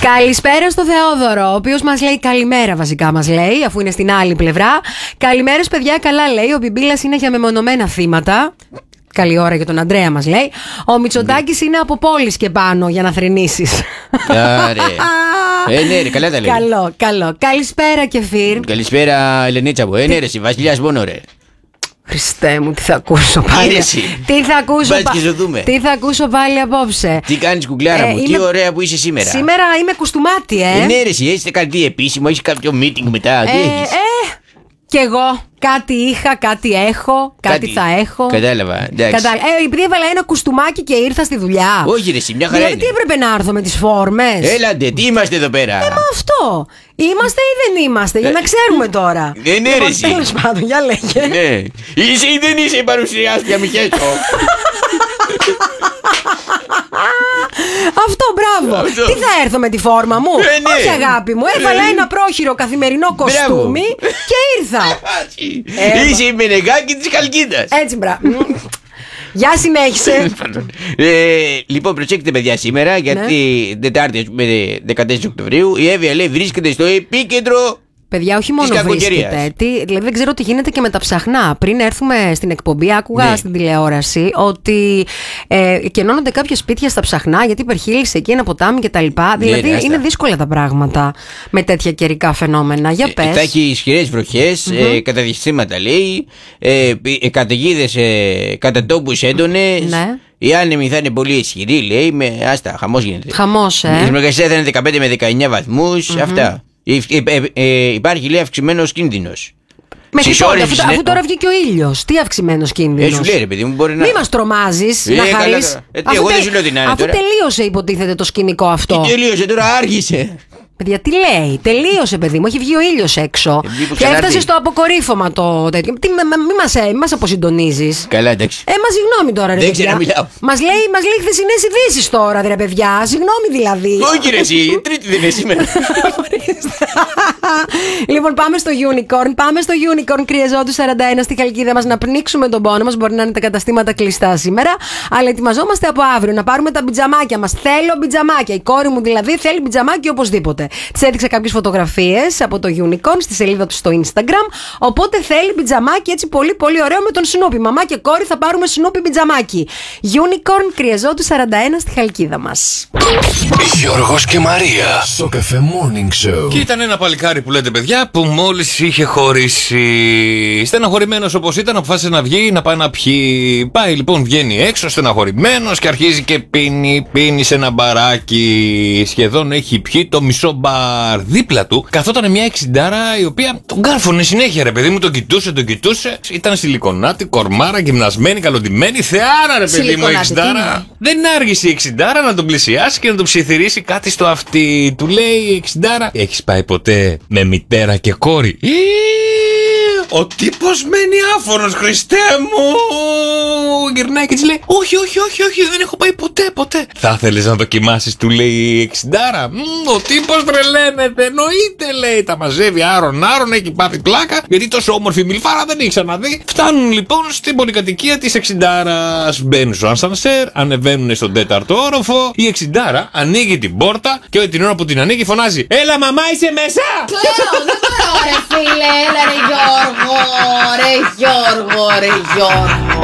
Καλησπέρα στο Θεόδωρο, ο οποίος μας λέει καλημέρα, βασικά μας λέει, αφού είναι στην άλλη πλευρά. Καλημέρες, παιδιά, καλά λέει. Ο Μπιμπίλας είναι για μεμονωμένα θύματα. Καλή ώρα για τον Αντρέα, μας λέει. Ο Μητσοτάκης είναι από πόλεις και πάνω για να θρηνήσεις. Ναι, ρε, καλά τα λέει. Καλό. Καλησπέρα, Κεφίρ. Καλησπέρα, Ελενίτσα μου. Ναι, ρε, Βασιλιάς μόνο, ρε. Χριστέ μου, τι θα ακούσω πάλι. Τι θα ακούσω πάλι απόψε. Τι κάνεις, κουκλάρα μου, τι ωραία που είσαι σήμερα. Σήμερα είμαι κουστούμάτι, Ναι, ρε, εσύ έχετε κάνει τι επίσημο, έχεις κάποιο meeting μετά. Τι έχεις. Κι εγώ κάτι είχα, κάτι έχω, κάτι θα έχω. Κατάλαβα, εντάξει. Επειδή έβαλα ένα κουστούμάκι και ήρθα στη δουλειά. Όχι, ρε, εσύ, μια χαρά είναι. Τι έπρεπε να έρθω με τις φόρμες. Έλατε, τι είμαστε εδώ πέρα. Μα αυτό. Είμαστε ή δεν είμαστε, για να ξέρουμε τώρα. Ναι, ρε, εσύ. Τέλος πάντων, για λέγε. Ναι. Είσαι ή δεν είσαι η παρουσιάστρια, Μιχέσο. Αυτό, μπράβο. Τι θα έρθω με τη φόρμα μου. Ναι. Όχι, αγάπη μου. Έβαλα ένα πρόχειρο καθημερινό κοστούμι και ήρθα. Είσαι η Μενεγάκη της Χαλκίδας. Έτσι, μπράβο. Γεια, συνέχισε. Λοιπόν, προσέξτε, παιδιά, σήμερα, γιατί Τετάρτη, 14 Οκτωβρίου, η Εύβοια λέει βρίσκεται στο επίκεντρο. Παιδιά, όχι μόνο βρίσκεται. Δηλαδή, δεν ξέρω τι γίνεται και με τα ψαχνά. Πριν έρθουμε στην εκπομπή, άκουγα στην τηλεόραση ότι κενώνονται κάποια σπίτια στα ψαχνά γιατί υπερχείλησε εκεί ένα ποτάμι κτλ. Δηλαδή, είναι δύσκολα τα πράγματα με τέτοια καιρικά φαινόμενα. Για πες. Θα έχει ισχυρές βροχές, καταδιαστήματα λέει, καταιγίδες κατά τόπους έντονες. Ναι. Οι άνεμοι θα είναι πολύ ισχυροί, λέει. Άστα, χαμός γίνεται. Χαμός, Η θερμοκρασία θα είναι 15 με 19 βαθμούς. Αυτά. Υπάρχει, λέει, αυξημένος κίνδυνος. Με τι τώρα, αφού τώρα βγήκε ο ήλιος. Τι αυξημένος κίνδυνος. Σου λέει, ρε παιδί μου, μπορεί να. Μη μας τρομάζεις, να χαρείς. Εγώ δεν σου λέω την άλλη. Αφού τελείωσε, υποτίθεται, το σκηνικό αυτό. Τι τελείωσε, τώρα άργησε. Παιδιά, τι λέει, τελείωσε, παιδί μου, έχει βγει ο ήλιος έξω. Και έφτασε στο αποκορύφωμα το τέτοιο. Μη μας αποσυντονίζεις. Καλά, εντάξει. Μα συγγνώμη τώρα, ρε δεν παιδιά. ξέρω, μιλάω. Μας λέει χθεσινές ειδήσεις τώρα, ρε παιδιά. Συγγνώμη δηλαδή. Όχι, ρε, εσύ, Τρίτη δεν είναι σήμερα. Λοιπόν, πάμε στο Unicorn Κρυεζότου 41 στη Χαλκίδα μας να πνίξουμε τον πόνο μας. Μπορεί να είναι τα καταστήματα κλειστά σήμερα, αλλά ετοιμαζόμαστε από αύριο να πάρουμε τα πιτζαμάκια μας. Θέλω πιτζαμάκια. Η κόρη μου δηλαδή θέλει πιτζαμάκι οπωσδήποτε. Της έδειξα κάποιες φωτογραφίες από το Unicorn στη σελίδα του στο Instagram. Οπότε θέλει πιτζαμάκι έτσι πολύ πολύ ωραίο με τον Σνούπι. Μαμά και κόρη θα πάρουμε Σνούπι πιτζαμάκι. Unicorn Κρυεζότου 41 στη Χαλκίδα μας. Γιώργος και Μαρία στο Cafe Morning Show. Και ήταν ένα παλικάρι που λέτε, παιδιά, που μόλις είχε χωρίσει. Στεναχωρημένος όπως ήταν, αποφάσισε να βγει να πάει να πιει. Πάει λοιπόν, βγαίνει έξω στεναχωρημένος και αρχίζει και πίνει σε ένα μπαράκι. Σχεδόν έχει πιει το μισό μπαρ. Δίπλα του καθόταν μια εξιντάρα η οποία τον κάρφωνε συνέχεια, ρε παιδί μου, τον κοιτούσε. Ήταν σιλικονάτη, κορμάρα, γυμνασμένη, καλοντημένη. Θεάρα, ρε παιδί μου, εξιντάρα. Δεν άργησε η εξιντάρα να τον πλησιάσει και να τον ψιθυρίσει κάτι στο αυτί. Του λέει η εξιντάρα, έχεις πάει ποτέ με μητέρα και κόρη? Ο τύπος μένει άφωνος, Χριστέ μου! Γυρνάει και της λέει, όχι, δεν έχω πάει ποτέ. Θα ήθελες να δοκιμάσεις, του λέει η εξιντάρα. Ο τύπος τρελαίνεται, εννοείται, λέει, τα μαζεύει άρον, έχει πάθει πλάκα, γιατί τόσο όμορφη μιλφάρα δεν έχει ξαναδεί. Φτάνουν λοιπόν στην πολυκατοικία της εξιντάρας. Μπαίνουν στο ασανσέρ, ανεβαίνουν στον 4ο όροφο. Η εξιντάρα ανοίγει την πόρτα και την ώρα που την ανοίγει φωνάζει, έλα μαμά, είσαι μέσα! Κλαίω, δεν μπορώ, ρε φίλε, έλα ρε Γιώργο.